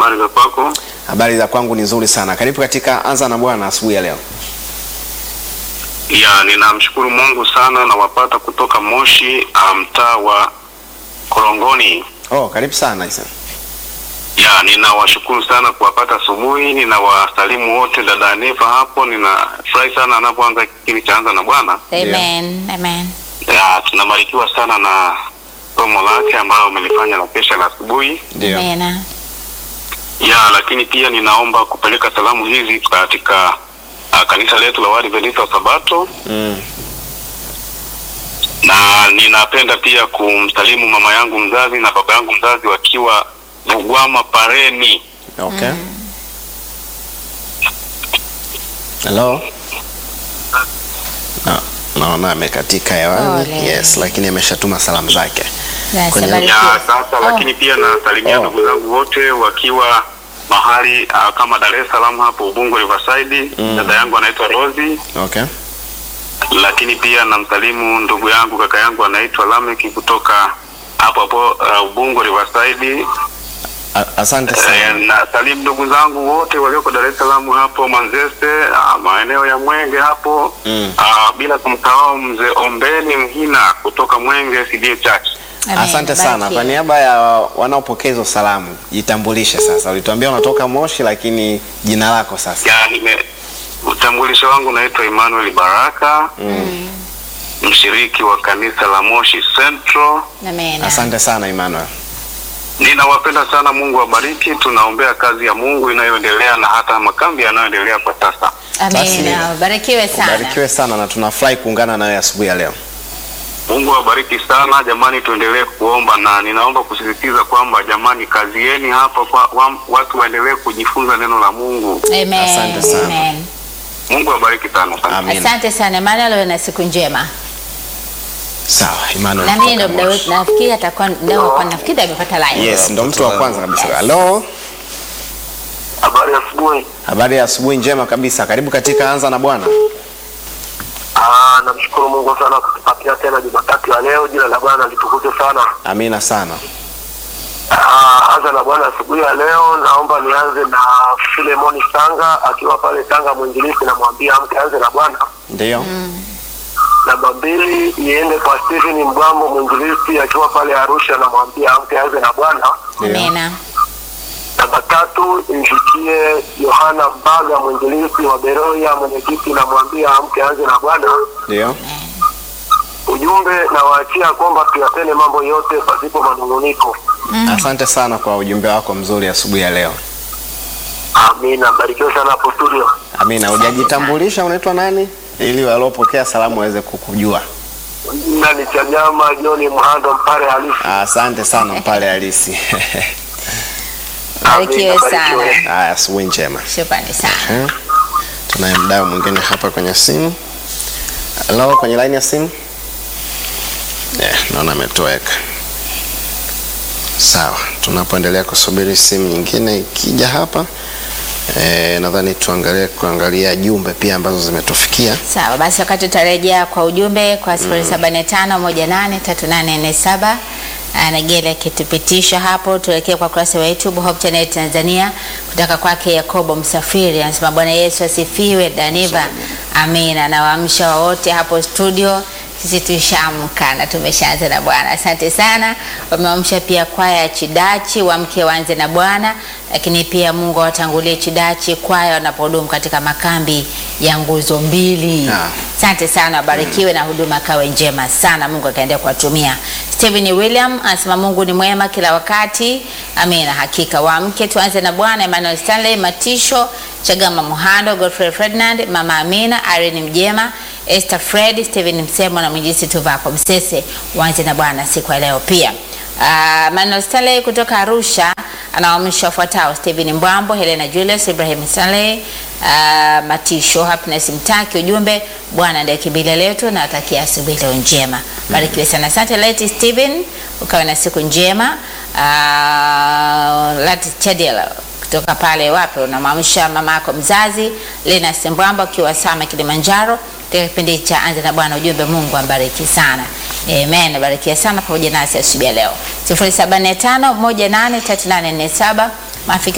habari za kwako? Habari za kwangu ni nzuri sana. Karibu katika Anza na Bwana asubuhi ya leo. Ya, ninamshukuru Mungu sana na wapata kutoka Moshi, mtaa wa Korongoni. Oh, karibu sana Isa. Ya, ninawashukuru sana kuwapata asubuhi, ninawasalimu wote dada Nefa hapo, ninafurahi sana anapoanza kipindi cha Anza na Bwana. Amen. Amen. Ya, tunabarikiwa sana na somo lake ambalo umelifanya la kesha la asubuhi. Ndio. Amen. Ya, lakini pia ninaomba kupeleka salamu hizi katika kanisa letu la Waadventista wa Sabato. Na ninapenda pia kumsalimu mama yangu mzazi na baba yangu mzazi wakiwa Bugwama Pareni. Okay. Hello. Naona amekatika hewani. Yes, lakini ameshatuma salamu zake. Yes, Kwenye- habari. Ya, sasa lakini pia nasalimia ndugu zangu wote wakiwa mahali kama Dar es Salaam hapo Ubungo Riverside. Dada yangu anaitwa Rosie. Okay. Lakini pia namsalimu ndugu yangu kaka yangu anaitwa Lameki kutoka hapo Ubungo Riverside. Asante sana. Na salimu ndugu zangu wote walioko Dar es Salaam hapo Manzese, maeneo ya Mwenge hapo. Bila kumsahau mzee Ombeni Mhina kutoka Mwenge CDA Church. Amen. Asante sana. Barikiwe. Kwa niaba ya wanaopokea hizo salamu, jitambulishe sasa. Ulituambia unatoka Moshi, lakini jina lako sasa. Utambulisho wangu naitwa Emmanuel Baraka. Mshiriki wa kanisa la Moshi Central. Amen. Asante sana Emmanuel. Ninawapenda sana, Mungu awabariki. Tunaombea kazi ya Mungu inayoendelea na hata makambi yanayoendelea kwa sasa. Amen. Basi, Barikiwe sana. Barikiwe sana na tunafurahi kuungana nawe asubuhi ya leo. Mungu awabariki sana jamani, tuendelee kuomba, na ninaomba kusisitiza kwamba jamani, kazi yeni hapa watu waendelee kujifunza neno la Mungu. Amen. Asante sana. Amen. Mungu awabariki sana sana. Amen. Asante sana Emmanuel, na siku njema. Sawa, Emmanuel. Na mimi kutoka ndo mdau, Moshi. nafikiri atakuwa mdau wa nafikiri amepata line. Yes, ndo mtu wa kwanza kabisa. Yes. Hello. Habari ya asubuhi. Habari ya asubuhi njema kabisa. Karibu katika Anza na Bwana. Namshukuru Mungu sana kutupatia tena Jumatatu ya leo. Jina la Bwana litukuzwe sana. Amina sana. Anza na Bwana asubuhi ya leo, naomba nianze na Filemoni Sanga akiwa pale Tanga mwinjilisti, namwambia amke anze na Bwana. Ndio. Namba 2 iende kwa Stephen Mbwambo mwinjilisti akiwa pale Arusha, namwambia amke anze na Bwana. Amen. Namba 3 imfikie Yohana Mbaga mwinjilisti wa Beroya mwenyekiti, namwambia amke anze na Bwana. Ndio. Ujumbe nawaachia kwamba tuyatende mambo yote pasipo manunguniko. Asante sana kwa ujumbe wako mzuri asubuhi ya leo. Amina, barikiwa sana hapo studio. Amina. Hujajitambulisha unaitwa nani? Ili waliopokea salamu waweze kukujua. Na ni Chanyama John Mhando Mpare halisi. Asante sana Mpale halisi. Barikiwe Amina, sana. barikiwe. Haya, asubuhi njema. Shukrani sana. Tunaye mdau mwingine hapa kwenye simu. Hello, kwenye line ya simu. Naona ametoweka. Sawa, tunapoendelea kusubiri simu nyingine ikija hapa, nadhani kuangalia jumbe pia ambazo zimetufikia. Sawa, basi wakati tutarejea kwa ujumbe kwa 0745183847 Nagele kitupitisha hapo, tuelekee kwa kurasa wa YouTube Hope Channel Tanzania, kutoka kwake Yakobo Msafiri anasema Bwana Yesu asifiwe Daniva. Amina. Na waamsha wote hapo studio, sisi tushaamka na tumeshaanza na Bwana. Asante sana. Wameamsha pia kwaya ya Chidachi wamke waanze na Bwana, lakini pia Mungu awatangulie Chidachi kwaya wanapohudumu katika makambi ya nguzo mbili. Asante sana, wabarikiwe na huduma kawe njema sana. Mungu akaendelea kuwatumia. Steven William anasema Mungu ni mwema kila wakati. Amina. Hakika waamke tuanze na Bwana. Emmanuel Stanley Matisho, Chagama Muhando, Godfrey Ferdinand, Mama Amina, Irene Mjema, Esther Fred, Steven Msemo na Mwinjisi Tuvako Msese waanze na Bwana siku ya leo pia. Emmanuel Stanley kutoka Arusha anawaamsha wafuatao: Steven Mbwambo, Helena Julius, Ibrahim Stanley, Matisho, Happiness Mtaki. Ujumbe, Bwana ndiye kimbilio letu, na atakia asubuhi leo njema. Barikiwe sana. Asante Leti Steven, ukawe na siku njema. Lati Chadela kutoka pale wapi, unamwamsha mama yako mzazi Lena Sembwambo akiwa Sama Kilimanjaro, katika kipindi cha Anza na Bwana. Ujumbe, Mungu ambariki sana. Amen. Barikia sana pamoja nasi asubuhi leo. 0745183847 mafika